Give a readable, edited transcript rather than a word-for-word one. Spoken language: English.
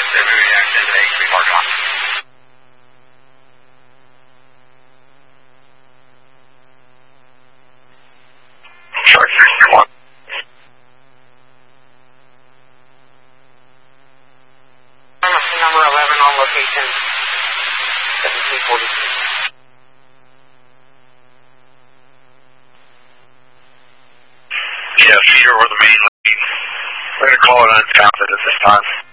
Shark 61. Number 11 on location, 1740. Yeah, feeder over the main lane. We're going to call it untapped at this time.